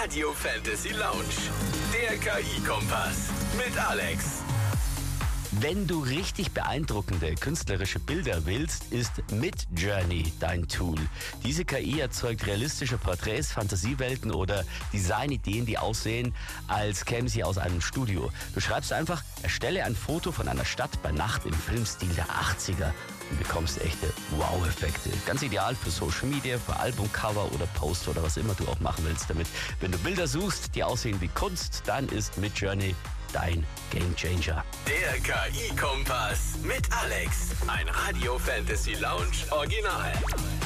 Radio Fantasy Lounge. Der KI-Kompass mit Alex. Wenn du richtig beeindruckende künstlerische Bilder willst, ist Midjourney dein Tool. Diese KI erzeugt realistische Porträts, Fantasiewelten oder Designideen, die aussehen, als kämen sie aus einem Studio. Du schreibst einfach, erstelle ein Foto von einer Stadt bei Nacht im Filmstil der 80er und bekommst echte Wow-Effekte. Ganz ideal für Social Media, für Albumcover oder Poster oder was immer du auch machen willst damit. Wenn du Bilder suchst, die aussehen wie Kunst, dann ist Midjourney dein Gamechanger. Der KI-Kompass mit Alex. Ein Radio Fantasy Lounge Original.